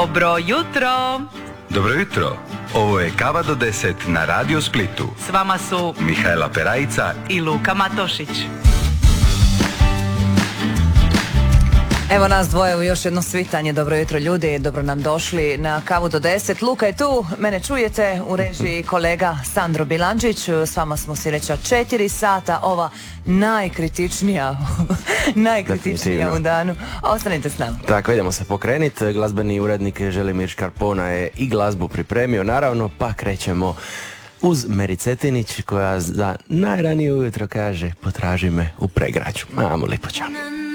Dobro jutro. Dobro jutro. Ovo je Kava do 10 na Radio Splitu. S vama su Mihajla Perajica i Luka Matošić. Evo nas dvoje u još jedno svitanje. Dobro jutro ljudi, dobro nam došli na Kavu do 10. Luka je tu, mene čujete, u režiji kolega Sandro Bilandžić. S vama smo sreća 4 sata, ova najkritičnija u danu. Ostanite s nama. Tako, idemo se pokreniti. Glazbeni urednik Želimir Škarpona je i glazbu pripremio, naravno, pa krećemo uz Meri Cetinić koja za najranije ujutro kaže: potraži me u Pregrađu. Amo lipo, čao.